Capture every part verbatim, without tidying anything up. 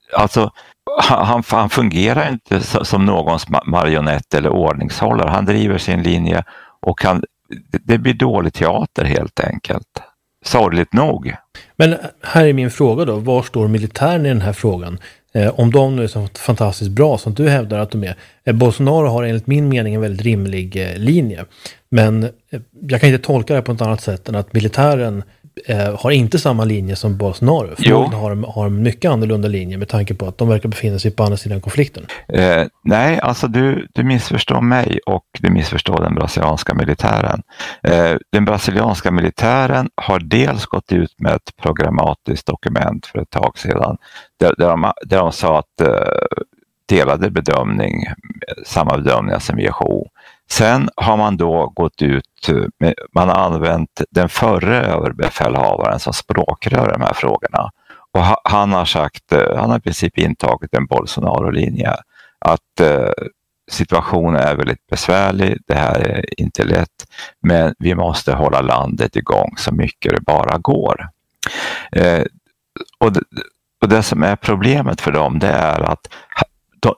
alltså han, han fungerar inte som någons marionett eller ordningshållare. Han driver sin linje och han, det blir dålig teater helt enkelt. Sorgligt nog. Men här är min fråga då. Var står militären i den här frågan? Eh, om de nu är så fantastiskt bra som du hävdar att de är. Eh, Bolsonaro har enligt min mening en väldigt rimlig eh, linje. Men eh, jag kan inte tolka det på ett annat sätt än att militären eh, har inte samma linje som Bolsonaro. För har, har en mycket annorlunda linje med tanke på att de verkar befinna sig på andra sidan konflikten. Eh, nej, alltså du, du missförstår mig och du missförstår den brasilianska militären. Eh, den brasilianska militären har dels gått ut med ett programmatiskt dokument för ett tag sedan där, där, de, där de sa att eh, delade bedömning, samma bedömningar som W H O. Sen har man då gått ut, med, man har använt den förre överbefälhavaren som språkrör de här frågorna. Och ha, han har sagt, han har i princip intagit en Bolsonaro-linje att eh, situationen är väldigt besvärlig, det här är inte lätt, men vi måste hålla landet igång så mycket det bara går. Eh, och, det, och det som är problemet för dem, det är att de,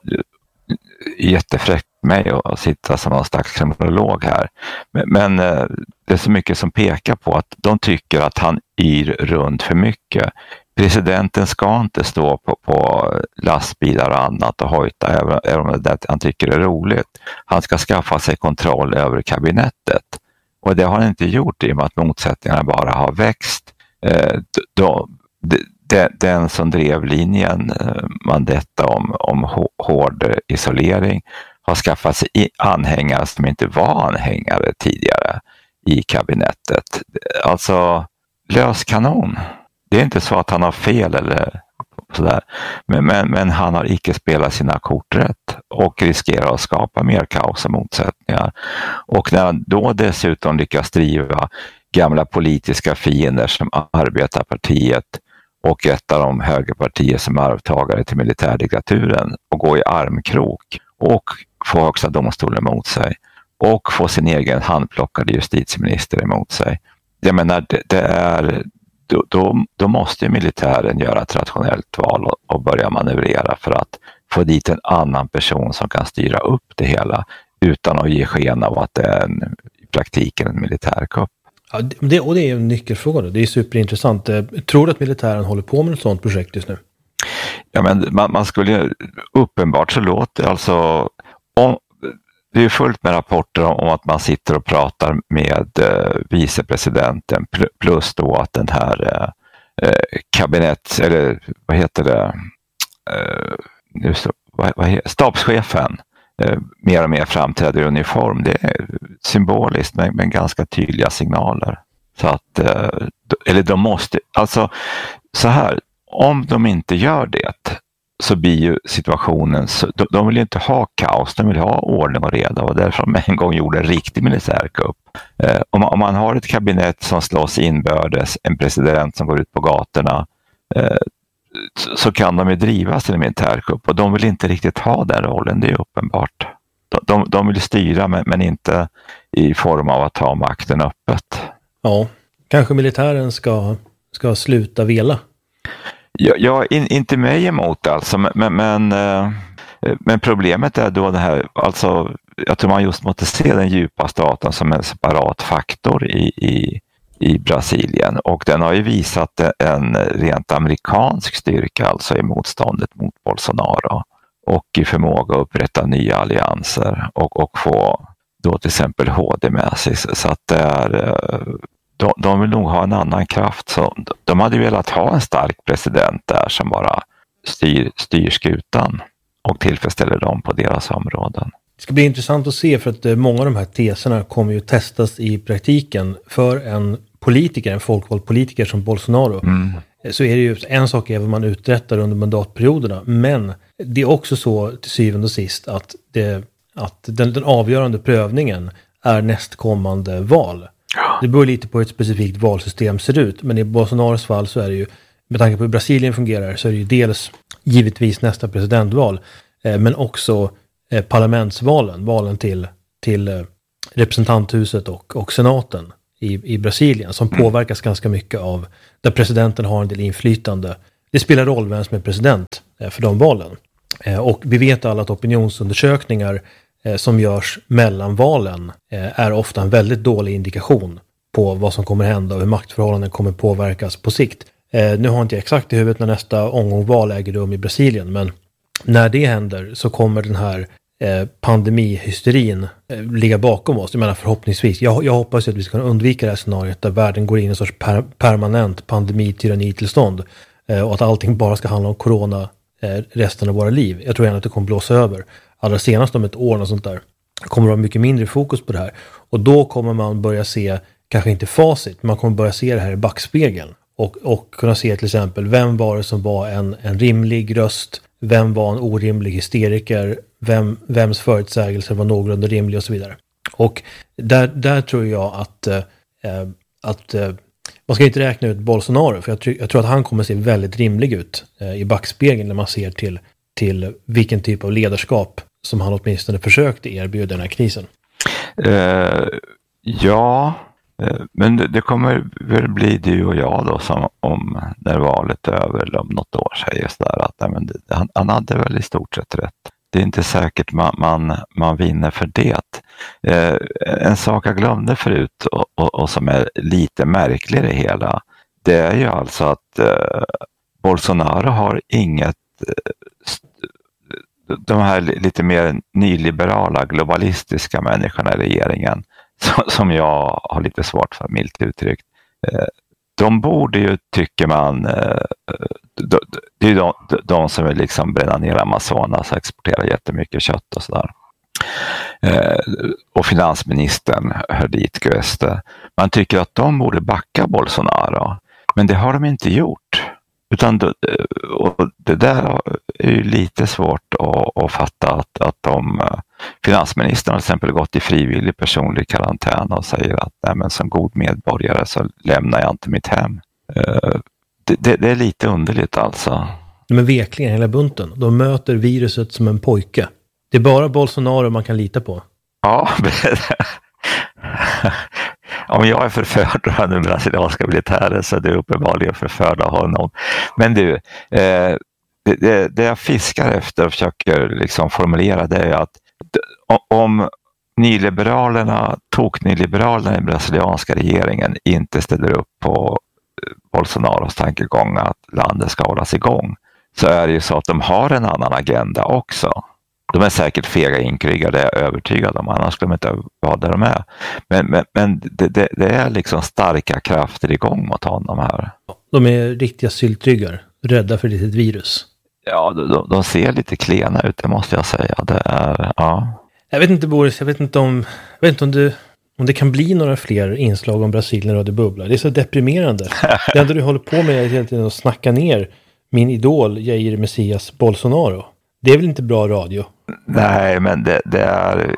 jättefräckt mig att sitta som någon slags kriminolog här. Men, men det är så mycket som pekar på att de tycker att han yr runt för mycket. Presidenten ska inte stå på, på lastbilar och annat och hojta även, även om det han tycker är roligt. Han ska skaffa sig kontroll över kabinettet. Och det har han inte gjort i och med att motsättningarna bara har växt. Eh, då, de, den som drev linjen, man detta om, om hård isolering, har skaffat sig anhängare som inte var anhängare tidigare i kabinettet. Alltså lös kanon. Det är inte så att han har fel eller sådär. Men, men, men han har icke spelat sina kort rätt och riskerar att skapa mer kaos och motsättningar. Och när han då dessutom lyckas driva gamla politiska fiender som Arbetarpartiet och ett av de högerpartier som är arvtagare till militärdiktaturen och gå i armkrok och få högsta domstolen emot sig och få sin egen handplockade justitieminister emot sig. Jag menar, det, det är, då, då, då måste ju militären göra ett rationellt val och, och börja manövrera för att få dit en annan person som kan styra upp det hela utan att ge sken av att det är en, i praktiken en militärkupp. Ja, det, och det är en nyckelfråga då. Det är superintressant. Tror du att militären håller på med ett sådant projekt just nu? Ja, men man, man skulle uppenbart så låter alltså om, det är fullt med rapporter om, om att man sitter och pratar med eh, vicepresidenten plus då att den här eh, kabinett eller vad heter det eh, just, vad, vad heter, stabschefen eh, mer och mer framträder i uniform. Det är symboliskt men, men ganska tydliga signaler. Så att eh, eller de måste alltså så här, om de inte gör det så blir ju situationen, de, de vill inte ha kaos, de vill ha ordning och reda och därför de en gång gjorde en riktig militärkupp. Eh, om, om man har ett kabinett som slås inbördes, en president som går ut på gatorna eh, så, så kan de ju drivas till en militärkupp och de vill inte riktigt ha den rollen, det är uppenbart. De, de, de vill styra men, men inte i form av att ta makten öppet. Ja, kanske militären ska, ska sluta vela. Ja, ja in, inte mig emot alltså, men, men, men problemet är då det här, alltså jag tror man just måste se den djupa staten som en separat faktor i, i, i Brasilien och den har ju visat en rent amerikansk styrka alltså i motståndet mot Bolsonaro och i förmåga att upprätta nya allianser och, och få då till exempel H D med sig så att det är De, de vill nog ha en annan kraft. Så de hade velat ha en stark president där som bara styr, styr skutan och tillfredsställer dem på deras områden. Det ska bli intressant att se för att många av de här teserna kommer ju testas i praktiken för en politiker, en folkvald politiker som Bolsonaro. Mm. Så är det ju en sak är vad man uträttar under mandatperioderna, men det är också så till syvende och sist att, det, att den, den avgörande prövningen är nästkommande val. Det beror lite på hur ett specifikt valsystem ser ut. Men i Bolsonaros fall så är det ju, med tanke på hur Brasilien fungerar, så är det ju dels givetvis nästa presidentval. Eh, men också eh, parlamentsvalen, valen till, till eh, representanthuset och, och senaten i, i Brasilien. Som påverkas ganska mycket av, där presidenten har en del inflytande. Det spelar roll vem som är president eh, för de valen. Eh, och vi vet alla att opinionsundersökningar eh, som görs mellan valen eh, är ofta en väldigt dålig indikation på vad som kommer hända och hur maktförhållanden kommer påverkas på sikt. Eh, nu har inte jag exakt i huvudet när nästa omgång val äger rum i Brasilien, men när det händer så kommer den här eh, pandemihysterin eh, ligga bakom oss. Jag menar förhoppningsvis. Jag, jag hoppas att vi ska kunna undvika det här scenariot där världen går in i en sorts per, permanent pandemi-tyrannitillstånd eh, och att allting bara ska handla om corona eh, resten av våra liv. Jag tror gärna att det kommer blåsa över. Allra senast om ett år och sånt där kommer det vara mycket mindre fokus på det här. Och då kommer man börja se, kanske inte facit, men man kommer börja se det här i backspegeln. Och, och kunna se till exempel, vem var det som var en, en rimlig röst? Vem var en orimlig hysteriker? Vem, vems förutsägelser var någorlunda rimlig och så vidare. Och där, där tror jag att, eh, att eh, man ska inte räkna ut Bolsonaro, för jag, tr- jag tror att han kommer se väldigt rimlig ut eh, i backspegeln när man ser till, till vilken typ av ledarskap som han åtminstone försökte erbjuda den här krisen. Uh, ja, men det kommer väl bli du och jag då som om när valet är över eller om något år säger sådär att nej, men det, han, han hade väl i stort sett rätt. Det är inte säkert man, man, man vinner för det. Eh, en sak jag glömde förut och, och, och som är lite märklig i det hela, det är ju alltså att eh, Bolsonaro har inget eh, de här lite mer nyliberala globalistiska människorna i regeringen som jag har lite svårt för, milt uttryckt. De borde ju, tycker man, det är ju de, de som vill liksom bränna ner Amazonas och exportera jättemycket kött och sådär. Och finansministern hör dit Göste. Man tycker att de borde backa Bolsonaro, men det har de inte gjort. Utan och det där är ju lite svårt att, att fatta att, att de, finansministern har till exempel gått i frivillig personlig karantän och säger att nej, men som god medborgare så lämnar jag inte mitt hem. Det, det, det är lite underligt alltså. Men verkligen hela bunten. De möter viruset som en pojke. Det är bara Bolsonaro man kan lita på. Ja, om jag är förförd av den brasilianska militären så är det uppenbarligen förförd av honom. Men du, eh, det, det, det jag fiskar efter och försöker liksom formulera det är att om nyliberalerna, toknyliberalerna i den brasilianska regeringen inte ställer upp på Bolsonaros tankegång att landet ska hållas igång, så är det ju så att de har en annan agenda också. De är säkert fega inkryggade, det är jag övertygad om, annars skulle de inte vara där de är. Men, men, men det, det, det är liksom starka krafter igång mot honom här. De är riktiga syltryggar, rädda för ett virus. Ja, de, de ser lite klena ut, det måste jag säga. Det är, ja. Jag vet inte, Boris, jag vet inte om, jag vet inte om, du, om det kan bli några fler inslag om Brasilien och det bubblar. Det är så deprimerande. Det enda du håller på med är hela tiden att snacka ner min idol Jair Messias Bolsonaro. Det är väl inte bra radio? Nej, men det, det är...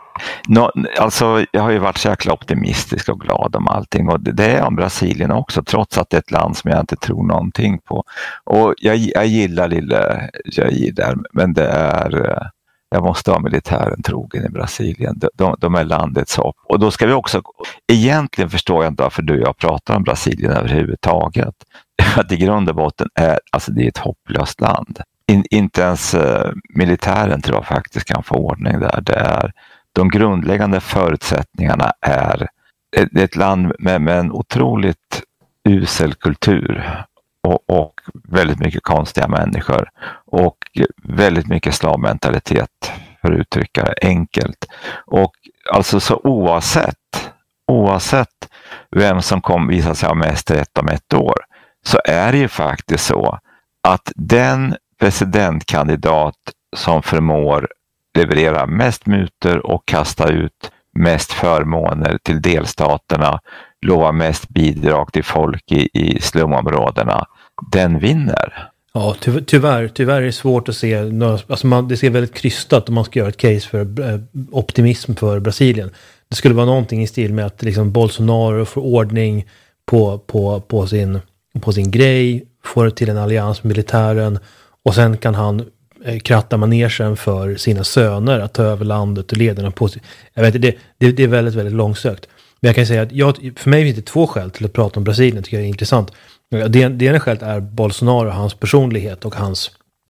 No, alltså, jag har ju varit så jäkla optimistisk och glad om allting. Och det, det är om Brasilien också, trots att det är ett land som jag inte tror någonting på. Och jag, jag gillar lille Jair där, men det är... Jag måste ha militären trogen i Brasilien. De, de, de är landets hopp. Och då ska vi också... Egentligen förstår jag inte varför du och jag pratar om Brasilien överhuvudtaget. Att i grund och botten är alltså det är ett hopplöst land. In, inte ens uh, militären tror jag faktiskt kan få ordning där. Det är, de grundläggande förutsättningarna är ett, ett land med, med en otroligt usel kultur och, och väldigt mycket konstiga människor och väldigt mycket slavmentalitet, för att uttrycka det enkelt. Och alltså så oavsett, oavsett vem som kommer visa sig ha mest rätt om ett år, så är det ju faktiskt så att den presidentkandidat som förmår leverera mest mutor och kasta ut mest förmåner till delstaterna, lova mest bidrag till folk i, i slumområdena, den vinner. Ja, ty- tyvärr, tyvärr är det svårt att se, alltså man, det ser väldigt krystat om man ska göra ett case för eh, optimism för Brasilien. Det skulle vara någonting i stil med att liksom Bolsonaro får ordning på, på, på, sin, på sin grej, får till en allians med militären och sen kan han eh, kratta manegen för sina söner att ta över landet och ledarna på sig. Jag vet, det, det, det är väldigt, väldigt långsökt. Men jag kan säga att jag, för mig finns det två skäl till att prata om Brasilien, tycker jag är intressant. Det, det ena skälet är Bolsonaro, hans personlighet och hans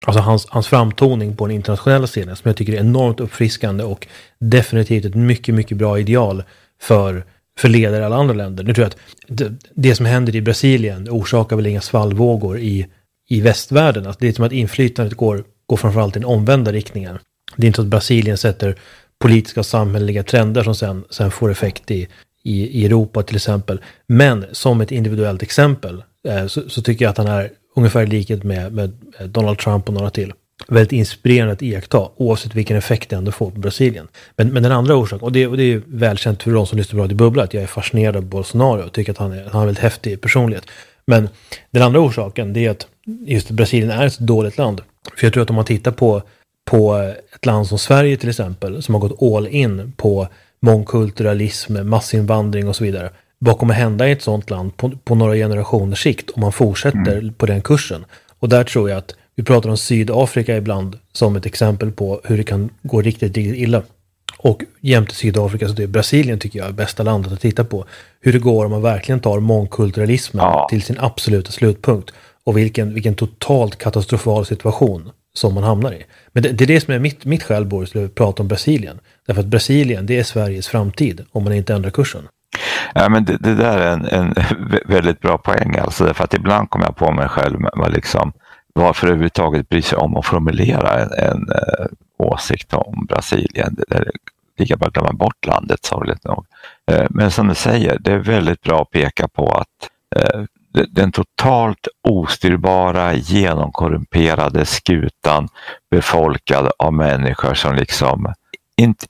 Alltså hans, hans framtoning på den internationella scenen som jag tycker är enormt uppfriskande och definitivt ett mycket, mycket bra ideal för, för ledare i alla andra länder. Nu tror jag att det, det som händer i Brasilien orsakar väl inga svallvågor i, i västvärlden. Alltså det är som att inflytandet går, går framförallt i den omvända riktningen. Det är inte så att Brasilien sätter politiska och samhälleliga trender som sen, sen får effekt i, i, i Europa till exempel. Men som ett individuellt exempel eh, så, så tycker jag att han är ungefär i likhet med, med Donald Trump och några till. Väldigt inspirerande att iaktta oavsett vilken effekt det ändå får på Brasilien. Men, men den andra orsaken, och det, och det är välkänt för de som lyssnar på Radio Bubbla, att jag är fascinerad av Bolsonaro och tycker att han är, han är en väldigt häftig personlighet. Men den andra orsaken det är att just Brasilien är ett så dåligt land. För jag tror att om man tittar på, på ett land som Sverige till exempel som har gått all in på mångkulturalism, massinvandring och så vidare. Vad kommer hända i ett sådant land på, på några generationers sikt om man fortsätter mm. på den kursen? Och där tror jag att vi pratar om Sydafrika ibland som ett exempel på hur det kan gå riktigt, riktigt illa. Och jämte Sydafrika så det är Brasilien tycker jag är bästa landet att titta på. Hur det går om man verkligen tar mångkulturalismen ja. till sin absoluta slutpunkt. Och vilken, vilken totalt katastrofal situation som man hamnar i. Men det, det är det som är mitt, mitt skäl, Boris, att prata om Brasilien. Därför att Brasilien, det är Sveriges framtid om man inte ändrar kursen. Ja, men det, det där är en, en väldigt bra poäng. Alltså, därför att ibland kommer jag på mig själv med liksom, varför överhuvudtaget bryr sig om att formulera en, en uh, åsikt om Brasilien. Det är lika bra att glömma bort landet, sorgligt nog. Uh, men som du säger, det är väldigt bra att peka på att uh, den totalt ostyrbara, genomkorrumperade skutan befolkad av människor som liksom inte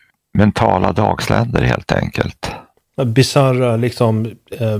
mentala dagsländer helt enkelt. Bizarra liksom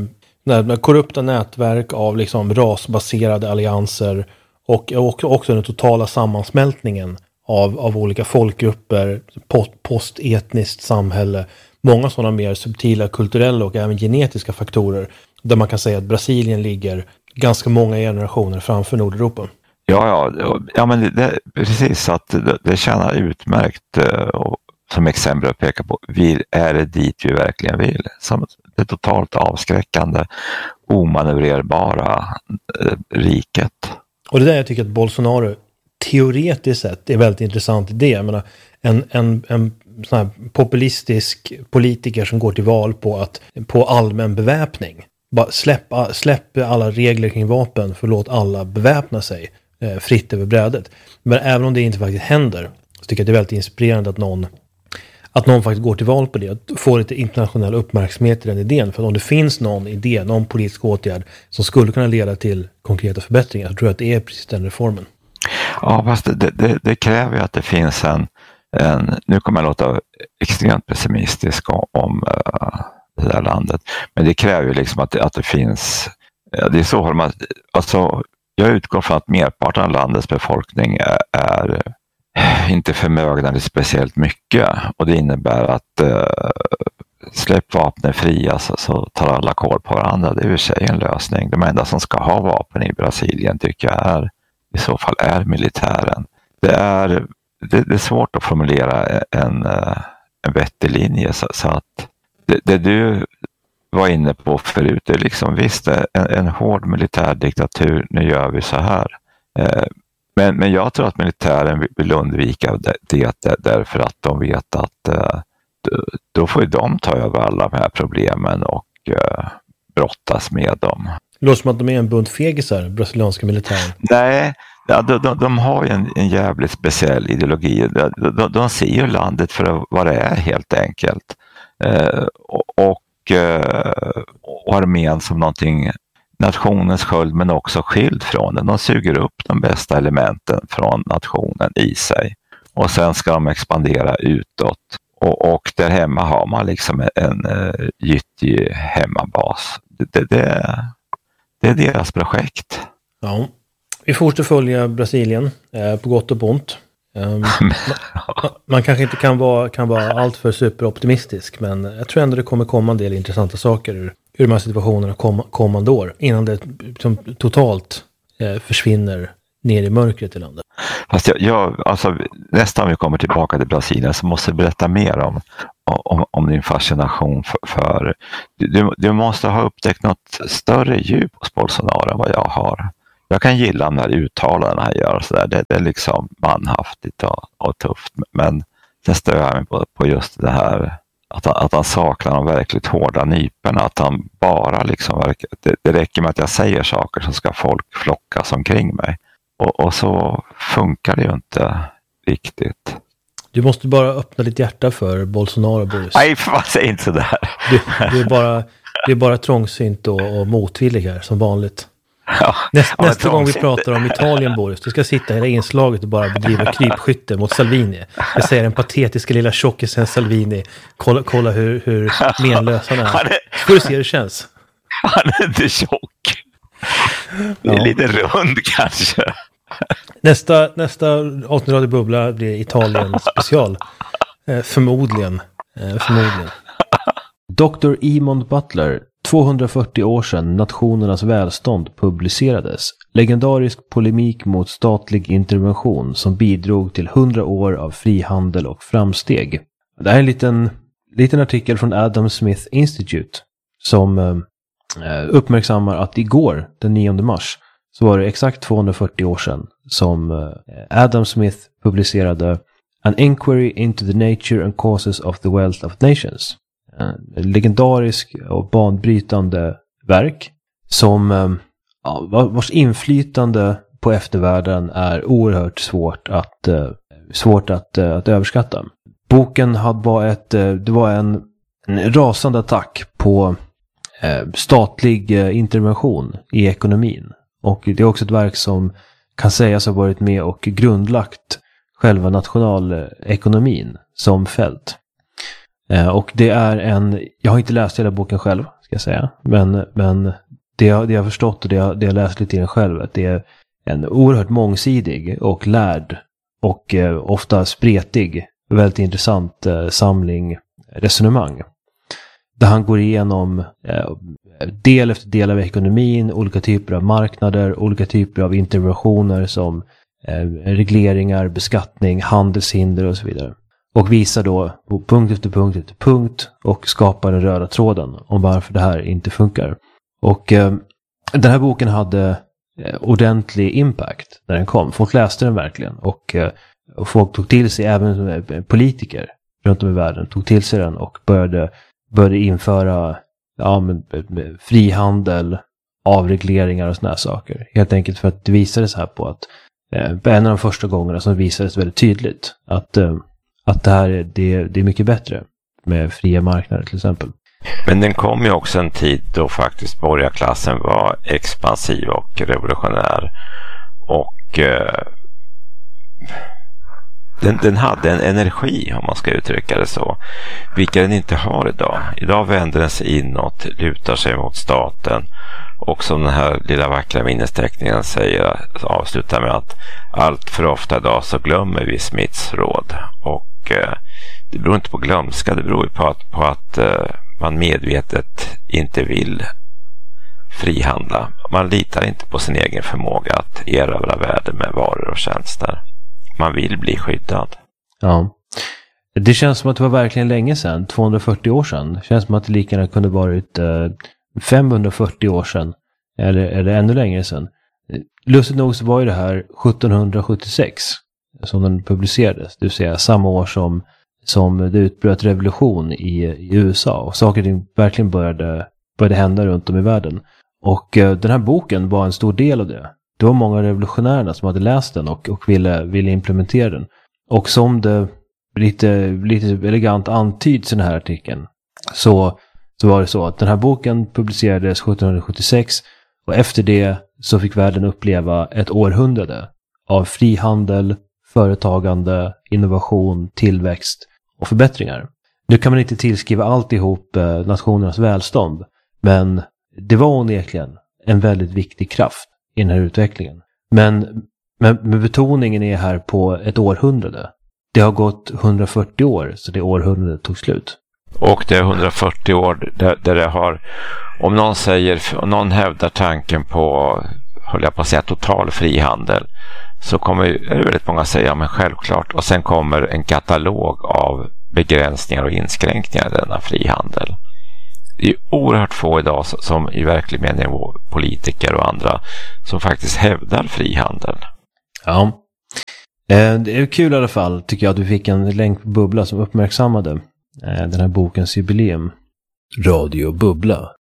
eh, korrupta nätverk av liksom rasbaserade allianser och, och också den totala sammansmältningen av, av olika folkgrupper, post, postetniskt samhälle, många sådana mer subtila kulturella och även genetiska faktorer där man kan säga att Brasilien ligger ganska många generationer framför Nordeuropa. Ja, ja, ja men det, det, precis att det, det känner utmärkt och som exempel att peka på, vi är det dit vi verkligen vill. Som det totalt avskräckande, omanövrerbara eh, riket. Och det där jag tycker att Bolsonaro teoretiskt sett är väldigt intressant idé. Jag menar, en, en, en sån här populistisk politiker som går till val på, att, på allmän beväpning. Bara släpp, släpp alla regler kring vapen för låt alla beväpna sig eh, fritt över brädet. Men även om det inte faktiskt händer så tycker jag att det är väldigt inspirerande att någon Att någon faktiskt går till val på det och får lite internationell uppmärksamhet i den idén. För om det finns någon idé, någon politisk åtgärd som skulle kunna leda till konkreta förbättringar så tror jag att det är precis den reformen. Ja, fast det, det, det kräver ju att det finns en, en nu kommer jag låta extremt pessimistisk om, om uh, det där landet. Men det kräver ju liksom att det, att det finns, ja, det är så man, alltså jag utgår från att merparten av landets befolkning är, är inte förmögna det speciellt mycket och det innebär att uh, släpp vapnen fria så, så tar alla koll på varandra. Det är ju sig en lösning. De enda som ska ha vapen i Brasilien tycker jag är i så fall är militären. Det är, det, det är svårt att formulera en, en vettig linje så, så att det, det du var inne på förut är liksom visst en, en hård militärdiktatur, nu gör vi så här. Uh, Men, men jag tror att militären vill undvika det, det därför att de vet att eh, då får ju de ta över alla de här problemen och eh, brottas med dem. Det låter som att de är en bunt fegisar, brasilianska militären. Nej, de, de, de har ju en, en jävligt speciell ideologi. De, de, de ser ju landet för vad det är helt enkelt. Eh, och, och, och armén som någonting nationens sköld men också skild från den. De suger upp de bästa elementen från nationen i sig. Och sen ska de expandera utåt. Och, och där hemma har man liksom en, en uh, gyttig hemmabas. Det, det, det, det är deras projekt. Ja, vi fortsätter följa Brasilien eh, på gott och på ont. Um, man, man kanske inte kan vara, kan vara allt för superoptimistisk, men jag tror ändå det kommer komma en del intressanta saker ur, ur de här situationerna kom, kommande år innan det som totalt eh, försvinner ner i mörkret i landet. Fast jag, jag, alltså, nästan vi kommer tillbaka till Brasilien så måste jag berätta mer om, om, om din fascination för, för du, du måste ha upptäckt något större djup hos Bolsonaro än vad jag har. Jag kan gilla de här uttalandena han gör. Så där. Det, det är liksom manhaftigt och, och tufft. Men sen stör jag mig på, på just det här att han, att han saknar de verkligt hårda nyperna. Att han bara liksom, det, det räcker med att jag säger saker så ska folk flockas omkring mig. Och, och så funkar det ju inte riktigt. Du måste bara öppna ditt hjärta för Bolsonaro, Boris. Nej, vad säger inte sådär. Du, du, är bara, du är bara trångsynt och, och motvillig här, som vanligt. Ja, Näst, ja, nästa gång vi pratar om Italien, Boris, du ska sitta hela inslaget och bara bedriva krypskytte mot Salvini. Jag säger den patetiska lilla tjockisen Salvini. Kolla, kolla hur, hur menlös han är. Han är... Får du se hur det känns? Han är inte tjock. Det är ja. Lite rund kanske. Nästa, nästa avsnitt av Bubbla blir Italien special. Eh, förmodligen. Eh, förmodligen. doktor Emond Butler, tvåhundrafyrtio år sedan Nationernas välstånd publicerades. Legendarisk polemik mot statlig intervention som bidrog till hundra år av frihandel och framsteg. Det här är en liten, liten artikel från Adam Smith Institute som eh, uppmärksammar att igår, den nionde mars, så var det exakt tvåhundrafyrtio år sedan som Adam Smith publicerade An Inquiry into the Nature and Causes of the Wealth of Nations. En legendarisk och banbrytande verk som, ja, vars inflytande på eftervärlden är oerhört svårt att, svårt att, att överskatta. Boken hade bara ett, det var en, en rasande attack på statlig intervention i ekonomin. Och det är också ett verk som kan sägas ha varit med och grundlagt själva nationalekonomin som fält. Eh, och det är en, jag har inte läst hela boken själv, ska jag säga. Men, men det, jag, det jag har förstått och det jag, det jag läst lite i den själv, att det är en oerhört mångsidig och lärd och eh, ofta spretig, väldigt intressant eh, samling resonemang. Där han går igenom eh, del efter del av ekonomin, olika typer av marknader, olika typer av interventioner som eh, regleringar, beskattning, handelshinder och så vidare. Och visar då på punkt efter punkt efter punkt och skapar den röda tråden om varför det här inte funkar. Och eh, den här boken hade eh, ordentlig impact när den kom. Folk läste den verkligen och, eh, och folk tog till sig, även eh, politiker runt om i världen tog till sig den och började började införa ja, men, frihandel, avregleringar och såna här saker. Helt enkelt för att det visades här på att eh, en av de första gångerna som visades väldigt tydligt att, eh, att det här är, det, det är mycket bättre med fria marknader till exempel. Men den kom ju också en tid då faktiskt borgarklassen var expansiv och revolutionär och eh, Den, den hade en energi, om man ska uttrycka det så, vilket den inte har idag. Idag vänder den sig inåt, lutar sig mot staten och som den här lilla vackra minnesteckningen säger, avslutar med att allt för ofta idag så glömmer vi Smiths råd. Och eh, det beror inte på glömska, det beror på att, på att eh, man medvetet inte vill frihandla. Man litar inte på sin egen förmåga att erövra värde med varor och tjänster. Man vill bli skyddad. Ja. Det känns som att det var verkligen länge sedan, tvåhundrafyrtio år sedan. Det känns som att det lika gärna kunde varit eh, femhundrafyrtio år sedan. Eller, eller ännu längre sedan. Lustigt nog så var ju det här sjuttonhundrasjuttiosex som den publicerades. Det vill säga samma år som, som det utbröt revolution i, i U S A. Och saker som verkligen började, började hända runt om i världen. Och eh, den här boken var en stor del av det. Det var många revolutionärerna som hade läst den och, och ville, ville implementera den. Och som det lite, lite elegant antyds i den här artikeln så, så var det så att den här boken publicerades sjuttonhundrasjuttiosex och efter det så fick världen uppleva ett århundrade av frihandel, företagande, innovation, tillväxt och förbättringar. Nu kan man inte tillskriva alltihop eh, nationernas välstånd, men det var onekligen en väldigt viktig kraft i den här utvecklingen. Men, men, men betoningen är här på ett århundrade. Det har gått hundrafyrtio år så det århundradet tog slut. Och det är hundrafyrtio år där, där det har, om någon säger, om någon hävdar tanken på, höll jag på att säga, total frihandel, så kommer är det väldigt många säga, men självklart. Och sen kommer en katalog av begränsningar och inskränkningar i denna frihandel. det är oerhört få idag som i verklig mening politiker och andra som faktiskt hävdar frihandel. Ja, det är kul i alla fall tycker jag att du fick en länk på Bubbla som uppmärksammade den här bokens jubileum. Radio Bubbla.